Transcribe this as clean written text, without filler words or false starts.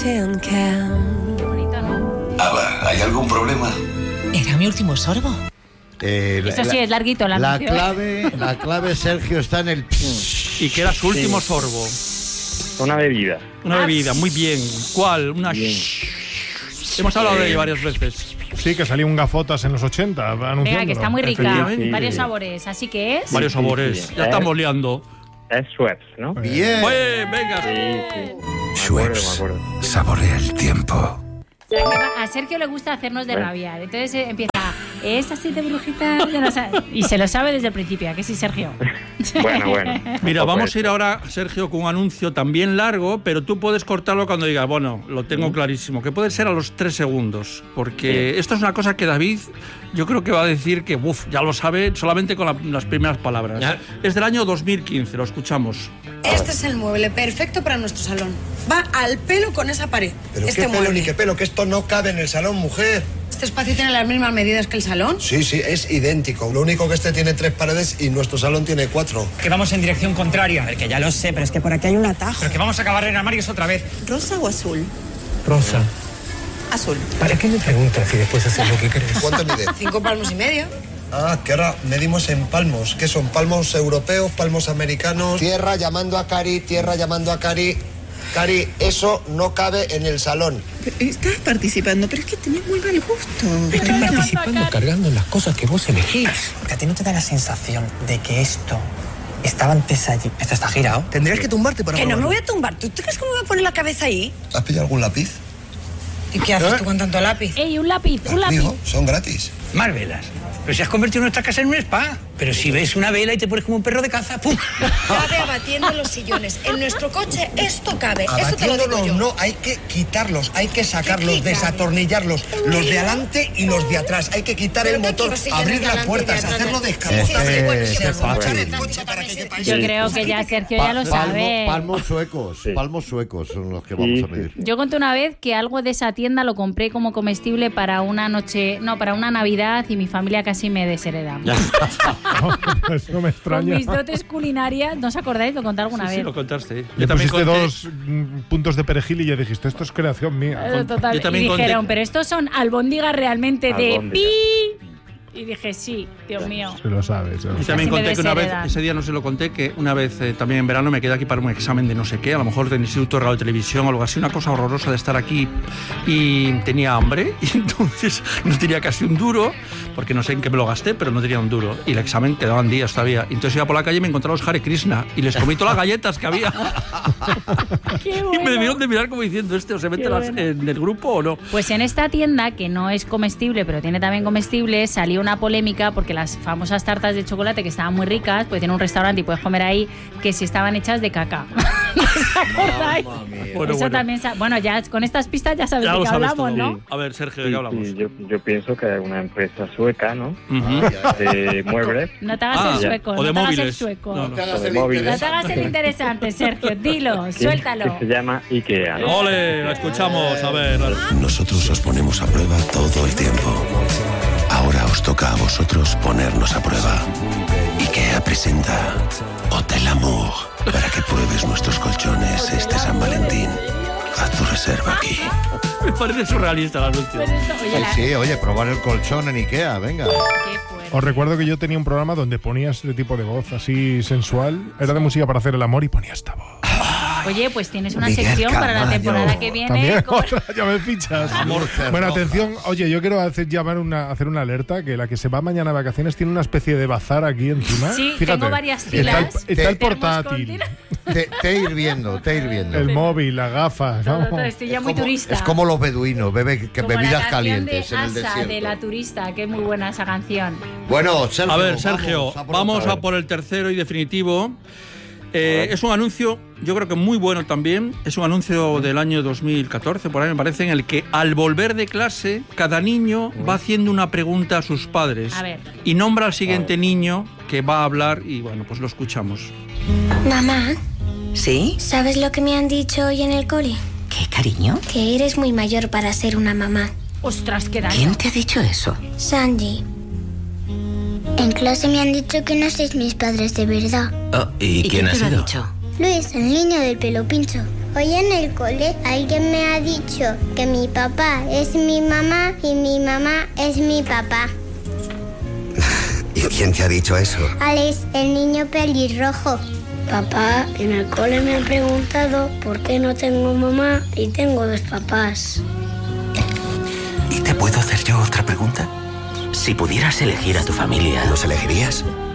Qué bonito, ¿no? Ava, ¿hay algún problema? Era mi último sorbo. Eso sí, es larguito la clave, Sergio, está en el... Y que era su último sorbo. Una bebida. Una bebida, muy bien. ¿Cuál? Una... Hemos hablado de ello varias veces. Sí, que salió un gafotas en los 80 anunciándolo. Venga, que está muy rica. Sí. Varios sabores, así que es... Varios sabores. Ya estamos liando. Es Schweppes, ¿no? Bien. Venga. Sí. Schweppes. Saborea el tiempo. O sea, que a Sergio le gusta hacernos de rabiar. Entonces empieza, es así de brujita, ya no sabe. Y se lo sabe desde el principio, ¿a que sí, Sergio? Bueno. Mira, vamos a ir ahora, Sergio, con un anuncio también largo, pero tú puedes cortarlo cuando digas, bueno, lo tengo clarísimo, que puede ser a los 3 segundos, porque esto es una cosa que David, yo creo que va a decir que, ya lo sabe solamente con las primeras palabras. Ya. Es del año 2015, lo escuchamos. Este es el mueble perfecto para nuestro salón. Va al pelo con esa pared. Pero este qué pelo mueble. ni qué pelo, que esto no cabe en el salón, mujer. ¿Este espacio tiene las mismas medidas que el salón? Sí, es idéntico. Lo único que este tiene 3 paredes y nuestro salón tiene 4. Que vamos en dirección contraria. A ver, que ya lo sé, pero es que por aquí hay un atajo. Pero que vamos a acabar en armarios otra vez. ¿Rosa o azul? Rosa. Azul. ¿Para qué me preguntas si después haces lo que crees? ¿Cuánto mide? 5 palmos y medio. Ah, que ahora medimos en palmos. ¿Qué son? ¿Palmos europeos, palmos americanos? Tierra llamando a Cari. Cari, eso no cabe en el salón. Estás participando, pero es que tenés muy mal gusto. Estoy participando cargando en las cosas que vos elegís. Porque a ti no te da la sensación de que esto estaba antes allí. ¿Esto está girado? Tendrías que tumbarte para Que no me probarlo. voy a tumbar. ¿Tú crees que me voy a poner la cabeza ahí? ¿Has pillado algún lápiz? ¿Y qué haces tú con tanto lápiz? ¡Ey, un lápiz! Digo, son gratis. Más velas. Pero si has convertido nuestra casa en un spa. Pero si ves una vela y te pones como un perro de caza, ¡pum! Cabe abatiendo los sillones. En nuestro coche esto cabe. Eso te lo digo Abatiéndolos yo. no, hay que quitarlos, hay que sacarlos, ¿Qué quitar? desatornillarlos. Los de adelante y los de atrás. Hay que quitar el ¿Pero qué motor, quiero sillones abrir de las adelante y puertas, de atrás? hacerlo Sí, descapotable. bueno, sí, Desaprovechar sí. el coche para que quepa. Yo creo que ya Sergio ya lo sabe. Palmos suecos son los que vamos a medir. Yo conté una vez que algo de esa tienda lo compré como comestible para una Navidad y mi familia casi me deshereda. Eso me Con extraña. mis dotes culinarias, ¿no os acordáis? Lo conté alguna Sí, vez. lo contaste. Le pusiste 2 puntos de perejil y ya dijiste, esto es creación mía. Total. yo también Y dijeron, conté- pero estos son albóndigas realmente de Albóndigas. pi. Y dije, sí, Dios mío. Se lo sabes. Y también Así me conté que una vez, desheredan. ese día no se lo conté, que una vez también en verano me quedé aquí para un examen de no sé qué, a lo mejor del Instituto de Radio y Televisión o algo así, una cosa horrorosa de estar aquí y tenía hambre y entonces no tenía casi un duro, porque no sé en qué me lo gasté, pero no tenía un duro. Y el examen quedaban días todavía. Entonces iba por la calle y me encontraba los Hare Krishna y les comí todas las galletas que había. Qué Y me bueno. debieron de mirar como diciendo, ¿o se mete Qué bueno. en el grupo o no? Pues en esta tienda, que no es comestible, pero tiene también comestible, salió una polémica porque las famosas tartas de chocolate, que estaban muy ricas, pues tiene un restaurante y puedes comer ahí, que si estaban hechas de caca. ¿No os acordáis? Bueno. También bueno, ya con estas pistas ya sabes Ya de lo qué sabes hablamos, todo. ¿no? A ver, Sergio, ¿de qué hablamos? Sí, yo pienso que es una empresa sueca, ¿no? Ujú. De muebles. No te hagas Ah, el sueco, o de no te hagas el móviles. sueco. No, no. No Te hagas de el móviles. interés. te hagas el interesante, Sergio, dilo, suéltalo. Que se llama IKEA, ¿no? ¡Ole! La escuchamos, a ver. Nosotros os ponemos a prueba todo el tiempo. Ahora os toca a vosotros ponernos a prueba. IKEA presenta Hotel Amour para que pruebes nuestros colchones este San Valentín. Haz tu reserva aquí. Me parece surrealista el anuncio. Pues esto, oye, Oye, probar el colchón en Ikea, venga. qué fuerte. Os recuerdo que yo tenía un programa donde ponías este tipo de voz así sensual. Era de música para hacer el amor y ponía esta voz. Oye, pues tienes una Miguel sección para la Camayo. temporada que viene. También, como- ya me fichas. Amor cerroja. Bueno, atención, oye, yo quiero hacer una alerta, que la que se va mañana de vacaciones tiene una especie de bazar aquí encima. Sí, Fíjate, tengo varias está el- filas. Está el Tenemos portátil, Té hirviendo. el móvil, las gafas. Todo, ¿no? todo, estoy ya muy turista. Es como los beduinos, Como bebidas la canción calientes de en el Asa, desierto. de La Turista, que es muy buena esa canción. Bueno, Sergio. A ver, Sergio, vamos a por el tercero y definitivo. Es un anuncio, yo creo que muy bueno también. Es un anuncio del año 2014, por ahí me parece, en el que al volver de clase, cada niño va haciendo una pregunta a sus padres. A ver. Y nombra al siguiente niño que va a hablar y, bueno, pues lo escuchamos. Mamá, ¿Sí? ¿sabes lo que me han dicho hoy en el cole? ¿Qué, cariño? Que eres muy mayor para ser una mamá. Ostras, qué daño. ¿Quién te ha dicho eso? Sandy. En clase me han dicho que no sois mis padres de verdad. ¿Y quién ha te lo sido? Luis, el niño del pelo pincho. Hoy en el cole alguien me ha dicho que mi papá es mi mamá y mi mamá es mi papá. ¿Y quién te ha dicho eso? Alex, el niño pelirrojo. Papá, en el cole me han preguntado por qué no tengo mamá y tengo 2 papás. ¿Y te puedo hacer yo otra pregunta? Si pudieras elegir a tu familia... ¿Los elegirías?